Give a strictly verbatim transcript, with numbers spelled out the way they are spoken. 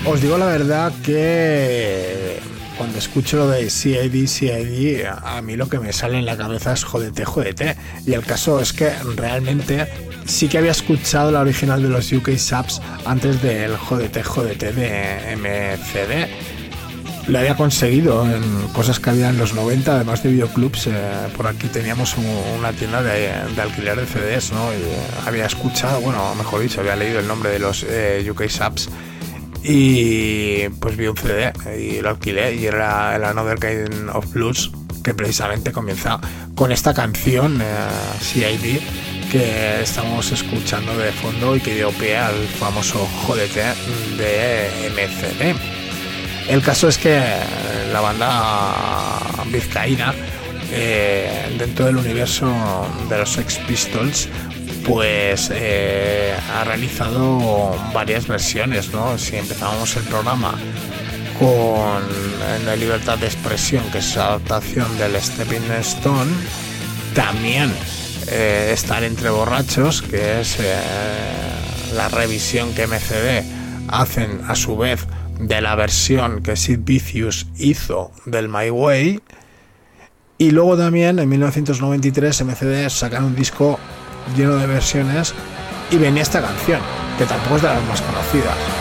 Os digo la verdad que cuando escucho lo de C I D, C I D, a mí lo que me sale en la cabeza es jódete, jódete. Y el caso es que realmente sí que había escuchado la original de los U K Subs antes del jódete, jódete de M C D. Lo había conseguido en cosas que había en los noventa, además de videoclubs. Eh, por aquí teníamos un, una tienda de, de alquiler de C Ds, ¿no? Y, eh, había escuchado, bueno, mejor dicho, había leído el nombre de los eh, U K Subs. Y pues vi un C D y lo alquilé y era el Another Kind of Blues, que precisamente comienza con esta canción eh, C I D que estamos escuchando de fondo y que dio pie al famoso jódete de M C D. El caso es que la banda vizcaína, eh, dentro del universo de los Sex Pistols, pues eh, ha realizado varias versiones, ¿no? Si empezábamos el programa con la libertad de expresión, que es la adaptación del Stepping Stone, también eh, Estar entre borrachos, que es eh, la revisión que M C D hacen a su vez de la versión que Sid Vicious hizo del My Way. Y luego también en mil novecientos noventa y tres M C D sacan un disco lleno de versiones y venía esta canción, que tampoco es de las más conocidas.